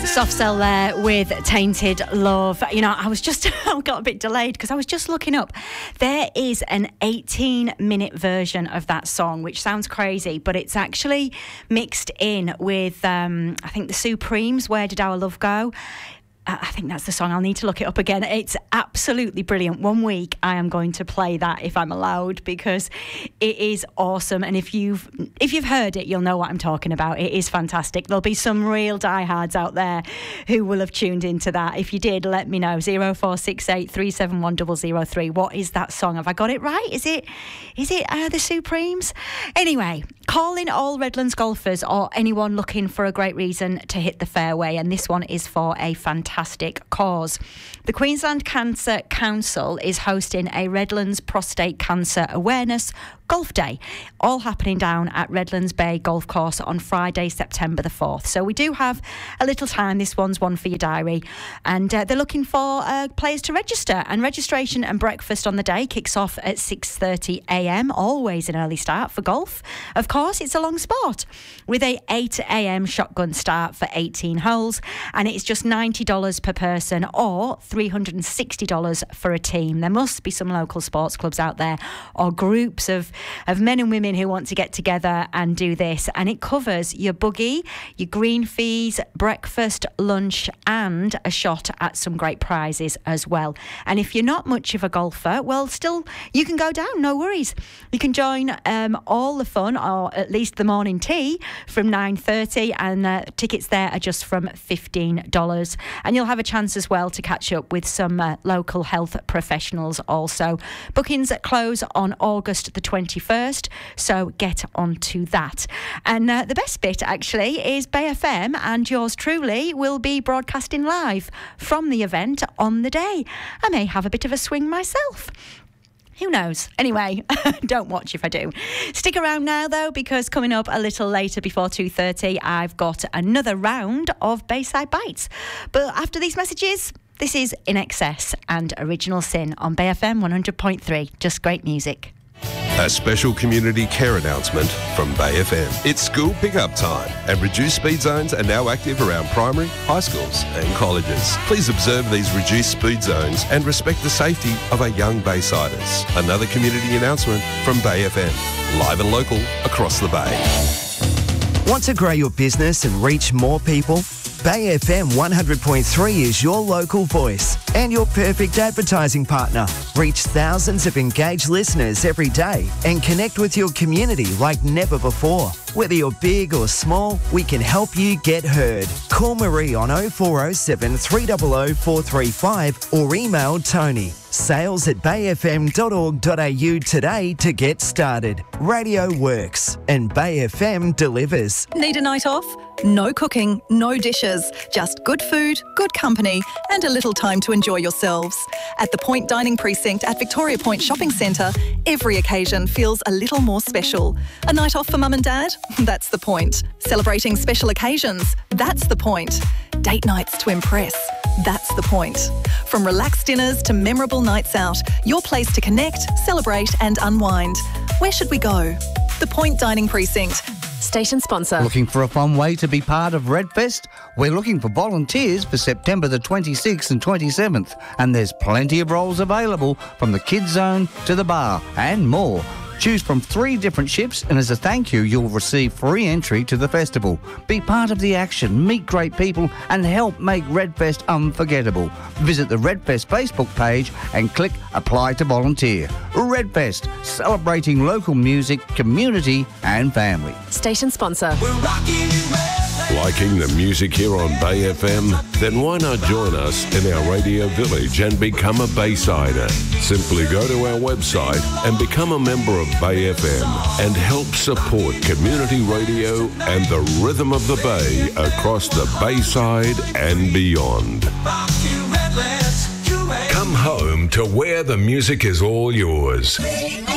Soft Cell there with Tainted Love. You know, I got a bit delayed because I was just looking up. There is an 18-minute version of that song, which sounds crazy, but it's actually mixed in with, I think, the Supremes, Where Did Our Love Go? I think that's the song. I'll need to look it up again. It's absolutely brilliant. One week I am going to play that if I'm allowed, because it is awesome. And if you've heard it, you'll know what I'm talking about. It is fantastic. There'll be some real diehards out there who will have tuned into that. If you did, let me know. 0468 371 003. What is that song? Have I got it right? Is it the Supremes? Anyway, calling all Redlands golfers or anyone looking for a great reason to hit the fairway, and this one is for a fantastic cause. The Queensland Cancer Council is hosting a Redlands Prostate Cancer Awareness Golf Day, all happening down at Redlands Bay Golf Course on Friday, September the 4th. So we do have a little time. This one's one for your diary. And they're looking for players to register. And registration and breakfast on the day kicks off at 6:30 a.m. Always an early start for golf. Of course, it's a long sport with a 8 a.m. shotgun start for 18 holes. And it's just $90 per person or $360 for a team. There must be some local sports clubs out there or groups of men and women who want to get together and do this. And it covers your buggy, your green fees, breakfast, lunch, and a shot at some great prizes as well. And if you're not much of a golfer, well, still, you can go down, no worries. You can join all the fun, or at least the morning tea, from 9:30, and tickets there are just from $15. And you'll have a chance as well to catch up with some local health professionals also. Bookings close on August the 21st, so get on to that. And the best bit, actually, is Bay FM and yours truly will be broadcasting live from the event on the day. I may have a bit of a swing myself. Who knows? Anyway, don't watch if I do. Stick around now, though, because coming up a little later before 2:30, I've got another round of Bayside Bites. But after these messages, this is In Excess and Original Sin on Bay FM 100.3. Just great music. A special community care announcement from Bay FM. It's school pickup time, and reduced speed zones are now active around primary, high schools and colleges. Please observe these reduced speed zones and respect the safety of our young Baysiders. Another community announcement from Bay FM. Live and local across the Bay. Want to grow your business and reach more people? Bay FM 100.3 is your local voice and your perfect advertising partner. Reach thousands of engaged listeners every day and connect with your community like never before. Whether you're big or small, we can help you get heard. Call Marie on 0407 300 435 or email Tony. sales@bayfm.org.au today to get started. Radio works and Bay FM delivers. Need a night off? No cooking, no dishes, just good food, good company and a little time to enjoy yourselves. At the Point Dining Precinct at Victoria Point Shopping Centre, every occasion feels a little more special. A night off for mum and dad? That's the point. Celebrating special occasions? That's the point. Date nights to impress? That's the point. From relaxed dinners to memorable nights out, your place to connect, celebrate and unwind. Where should we go? The Point Dining Precinct. Station sponsor. Looking for a fun way to be part of Redfest? We're looking for volunteers for September the 26th and 27th, and there's plenty of roles available from the kids zone to the bar and more. Choose from 3 different shifts, and as a thank you, you'll receive free entry to the festival. Be part of the action, meet great people, and help make Redfest unforgettable. Visit the Redfest Facebook page and click Apply to Volunteer. Redfest, celebrating local music, community, and family. Station sponsor. Liking the music here on Bay FM? Then why not join us in our radio village and become a Baysider? Simply go to our website and become a member of Bay FM and help support community radio and the rhythm of the Bay across the Bayside and beyond. Come home to where the music is all yours.